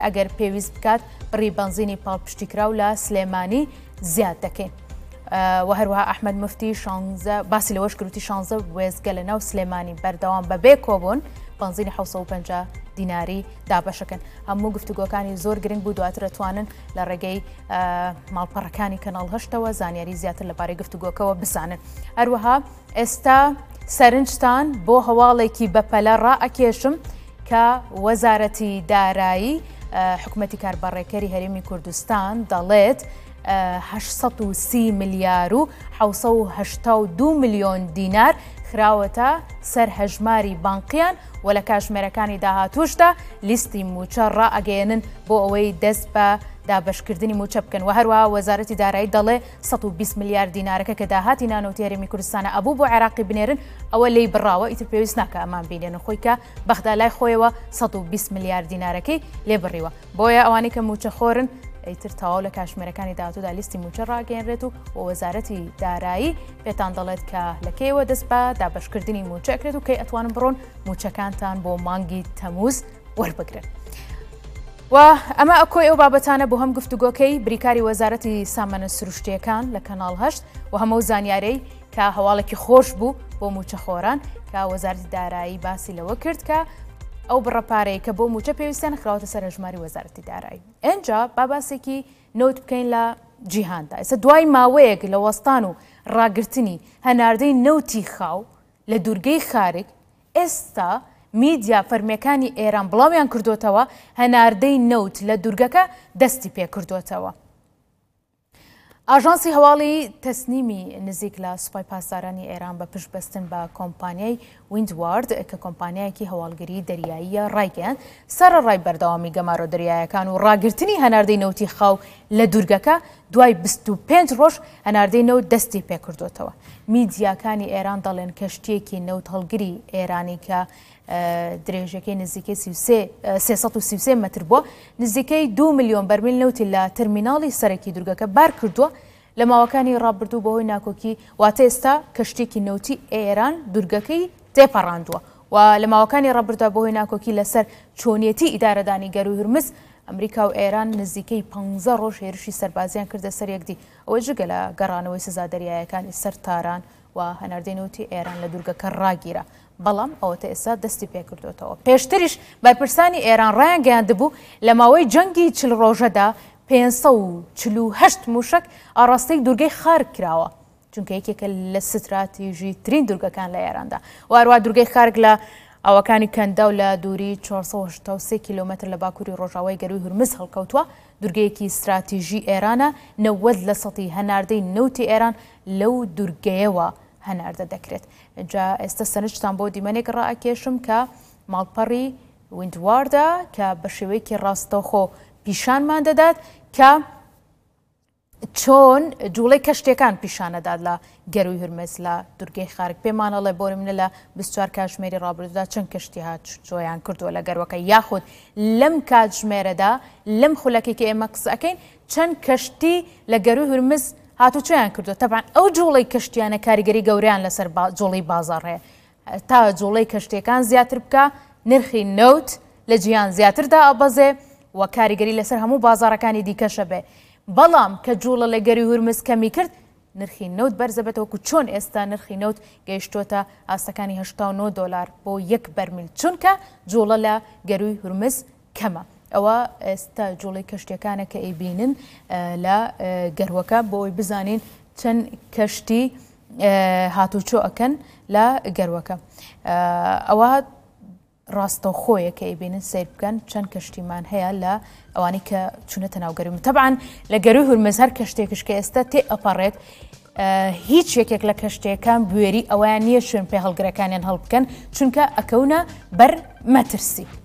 ئەگەر پێویست بکات بڕی بنزینی پاڵپشتیکراو لە سلێمانی زیاد دەکەین. و هەروەها ئەحمەد مفتی باسی لەوەش کردوتی 16 وێزگە لە ناو سلێمانی بەردەوام بەبێ کۆبوون بنزینی 750 دیناری دابەشەکەن. هەموو گفتوگۆکانی زۆر گرنگ بوو، دواتر دەتوانن لە ڕێگەی ماڵپەڕەکانی کەناڵ هەشتەوە زانیاری زیاتر لەبارەی گفتوگۆکەوە بزانن. هەروەها ئێستا سەرنجتان بۆ هەواڵێکی بەپەلە ڕائەکێشم کە وەزارەتی دارایی حکوومەتی کاربڕێکەری هەرێمی کوردستان دەڵێت 830 ملیار و 782 ملیۆن دینار خراوەتە سەر هەژماری بانقیان و لە کاتژمێرەکانی داهاتووشدا لیستی موچە ڕائەگەیەنن بۆ ئەوەی دەست بە دابەشکردنی موچە بکەن. و هەروەها وەزارەتی دارایی دەڵێ 120 ملیار دینارەکە کە داهاتی نانەوتی هەرێمی کوردستانە ئەبوو بۆ عێراقی بنێرن ئەوە لی بڕاوە، ئیتر پێویست ناکە ئەمان بینێنن خۆی کە بەخدا لای خۆیەوە 120 ملیار دینارەکەی لێ بڕیوە. بۆیە ئەوانەی کە موچە خۆرن ئیتر تەواو لە کاتژمێرەکانی داهاتوودا لیستی موچە ڕاگەیەنرێت و وەزارەتی دارایی پێتان دەڵێت کە لەکەیەوە دەست بە دابەشکردنی موچە ئەکرێت و کەی ئەتوانن بڕۆن موچەکانتان بۆ مانگی تەمووز وەربگرن. و ئەمە ئەکۆی ئەو بابەتانە بۆ هەم گفتوگۆکەی بریکاری وەزارەتی سامانە سروشتیەکان لە کەناڵ هەشت و هەموو زانیارەی کە هەواڵێکی خۆش بوو بۆ موچەخۆران کە وەزارەتی دارایی باسی لەوە کرد کە ئەو بڕەپارەی کە بۆ موچە پێویستیان خراوەتە سەر هەژماری وەزارەتی دارایی. ئەنجا باباسێکی نۆت بکەین لە جیهاندا. ئێستا دوای ماوەیەک لە وەستان و ڕاگررتنی هەناردەی نەوتی خاو لە دوورگەی خارگ، ئێستا میدیا فەرمیەکانی ئێران بڵاویان کردوتەوە هەناردەی نەوت لە دوورگەکە دەستی پێ کردوتەوە. ئاژانسی هەواڵی تەسنیمی نزیک لە سوپای پاسدارانی ئێران بە پشت بەستن بە کۆمپانیای ویندوارد کە کۆمپانیایەکی هەواڵگری دەریاییە ڕایگەیاند سەرەڕای بەردەوامی گەمارۆ دەریایەکان و ڕاگررتنی هەناردەی نەوتی خاو لە دوورگەکە دوای 25 ڕۆژ هەناردەی نەوت دەستی پێ کردوتەوە. میدیاکانی ئێران دەڵێن کەشتیەکی نەوت هەڵگری ئێرانی کە درێژەکەی نزیکەی 333 متر بووە نزیکەی 2 ملیۆن بەرمیل نەوتی لە تەرمیناڵی سەرەکی دوورگەکە بار کردووە لە ماوەکانی ڕابردوو بەهۆی ناکۆکی. واتە ئێستا کەشتێکی نەوتی ئێران دوورگەکەی تێپەڕاندووە و لە ماوەکانی ڕابردووە بەهۆی ناکۆکی لەسەر چۆنیەتی ئیدارەدانی گەروی هورمز ئەمریکا و ئێران نزیکەی 15 ڕۆژ هێرشی سەربازیان کردە سەر یەکدی. ئەوە جگە لە گەڕانەوەی سزا دەریایەکانی سەر تاران و هەناردەی نەوتی ئێران لە دوورگەکە ڕاگیرە. بەڵام ئەوەتە ئێستا دەستی پێکردوێتەوە. پێشتریش بەرپرسانی ئێران ڕایان گەیاندبوو لە ماوەی جەنگی 40 ڕۆژەدا 548 موشک ئاڕاستەی دوورگەی خارگ کراوە، چونکە یەکێکە لە ستراتیژی ترین دوورگەکان لە ئێراندا. و هەروە دوورگەی خارگ لە ئەوەکانی کەندا و لە دووری 483 کیلۆمەتر لە باکووری ڕۆژاوای گەروی هورمز هەڵکەوتووە. دوورگەیەکی استراتیژی ئێرانە 90% هەناردەی نەوتی ئێران لەو دوورگەیەوە هەناردە دەکرێت. جا ئێستا سەرنجتان بۆ دیمەنێک ڕائەکێشم کە ماڵپەڕی ویندواردە کە بە شێوەیەکی ڕاستەوخۆ پیشانمان دەدات کە چۆن جوڵەی کەشتەکان پیشانەدات لە گەروی هورمز لە دوورگەی خارگ. پێمانەڵێ بۆ منە لە 24 کاتژمێری ڕابردوودا چەند کەشتی هات جۆیان کردووە لە گەروەکە، یاخود لەم کاتژمێرەدا لەم خولەکێکی ئێمە قسە ئەەکەین چەند کەشتی لە گەروی هورمز هاتوچۆیان کردو. تەبعاً ئەو جوڵەی کەشتیانە کاریگەری گەوریان لەسەر جوڵەی بازاڕ هەیە. تا جوڵەی کەشتەکان زیاتر بکە نرخی نەوت لە جیهان زیاتردا ئەبەزێ و کاریگەری لەسەر هەموو بازاڕەکانی دیکەشە بێ. بەڵام کە جوڵە لە گەروی هورمز کەمی کرد نرخی نەوت بەرزە بێتەوە. چۆن ئێستا نرخی نەوت گەیشتۆتە ئاستەکانی 89 دۆلار بۆ 1 بەرمیل، چونکە جوڵە لە گەروی هورمز کەمە. ئەوە ئێستا جوڵی کەشتەکانە کە ئەیبینن لە گەروەکە بۆی بزانین چەند کەشتی هاتوچۆ ئەکەن لە گەروەکە. ئەوە ڕاستەوخۆیە کە ئەیبینن سیر بکەن چەند کەشتیمان هەیە لە ئەوانی کە چونەتە ناو گەروی. تەبعاً لە گەروی هورمز هەر کەشتێکش کە ئێستا تێ ئەپەڕێت هیچ یەکێک لە کەشتەکان بوێری ئەویان نییە شوێن پێ هەڵگرەکانیان هەڵبکەن چونکە ئەکەونە بەر مەترسی.